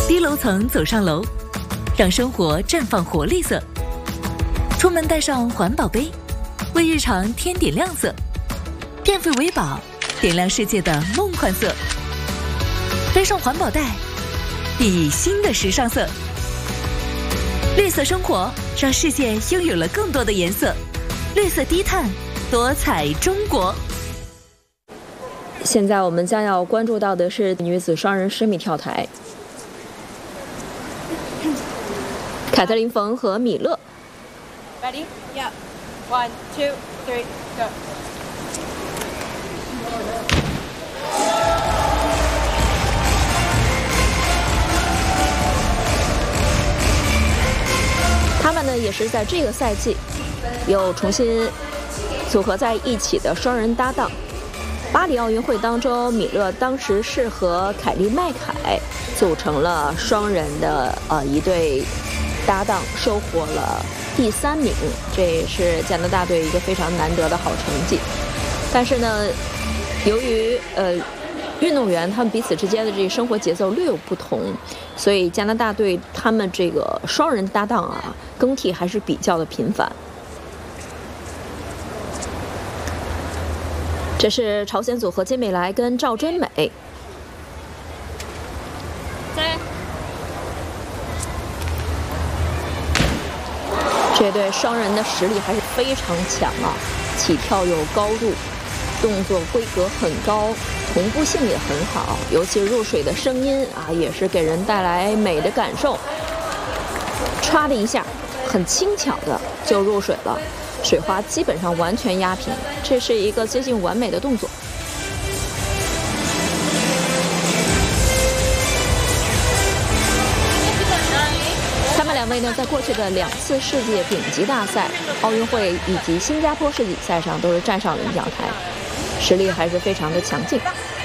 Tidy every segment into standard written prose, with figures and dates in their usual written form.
低楼层走上楼，让生活绽放活力色。出门带上环保杯，为日常添点亮色。电费为宝，点亮世界的梦幻色。背上环保袋，熠熠新的时尚色。绿色生活，让世界拥有了更多的颜色。绿色低碳，多彩中国。 现在我们将要关注到的是女子双人10米跳台，凯特琳·冯和米勒。 Ready? Yeah. 1, 2, 3, go. 他们呢也是在这个赛季又重新组合在一起的双人搭档。巴黎奥运会当中，米勒当时是和凯利麦凯组成了双人的一对搭档，收获了第3名，这也是加拿大队一个非常难得的好成绩。但是呢，由于运动员他们彼此之间的这个生活节奏略有不同，所以加拿大队他们这个双人搭档啊，更替还是比较的频繁。这是朝鲜组合金美来跟赵真美。这对双人的实力还是非常强啊，起跳有高度，动作规格很高，同步性也很好，尤其入水的声音啊，也是给人带来美的感受。歘的一下，很轻巧的就入水了。水花基本上完全压平，这是一个接近完美的动作。他们2位呢，在过去的2次世界顶级大赛、奥运会以及新加坡世锦赛上都是站上领奖台，实力还是非常的强劲。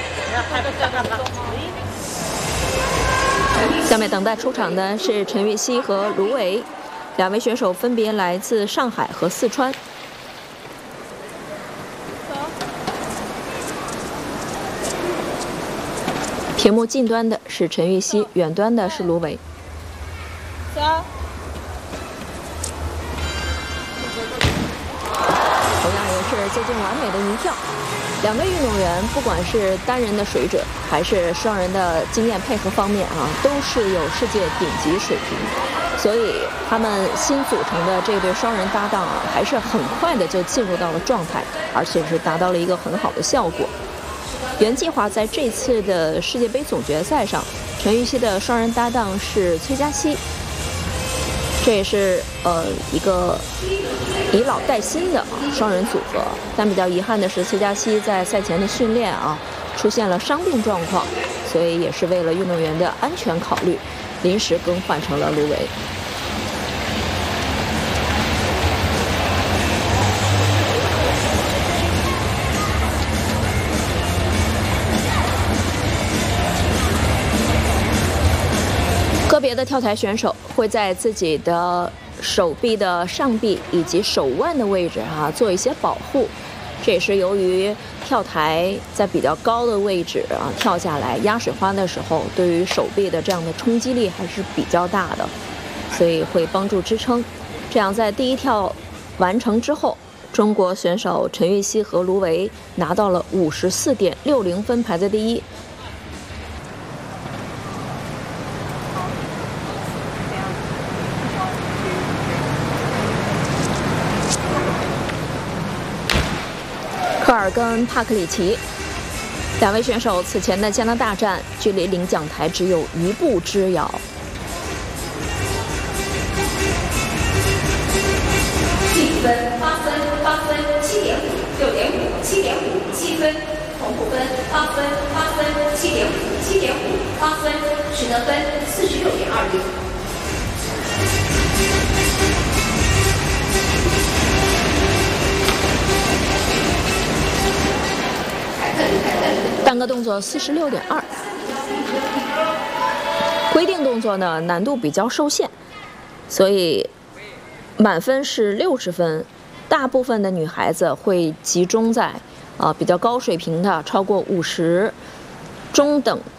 下面等待出场的是陈芋汐和卢维。2位选手分别来自上海和四川。屏幕近端的是陈芋汐，远端的是卢维。同样也是接近完美的一跳。2位运动员不管是单人的水准，还是双人的经验配合方面啊，都是有世界顶级水平。所以他们新组成的这对双人搭档啊，还是很快的就进入到了状态，而且是达到了一个很好的效果。原计划在这次的世界杯总决赛上，陈芋汐的双人搭档是崔佳熙，这也是一个以老带新的双人组合。但比较遗憾的是，崔佳熙在赛前的训练啊出现了伤病状况，所以也是为了运动员的安全考虑，临时更换成了卢维。个别的跳台选手会在自己的手臂的上臂以及手腕的位置做一些保护，这也是由于跳台在比较高的位置跳下来压水花的时候，对于手臂的这样的冲击力还是比较大的，所以会帮助支撑。这样在第1跳完成之后，中国选手陈芋汐和卢维拿到了54.60分，排在第1。科尔跟帕克里奇2位选手此前的加拿大站距离领奖台只有1步之遥。 7分、8分、8分、7.5、6.5、7.5、7分，同步分8分、8分、7.5、7.5、8分，取得分46.26。 单个动作46.2，规定动作呢难度比较受限，所以满分是60分。大部分的女孩子会集中在比较高水平的超过50，中等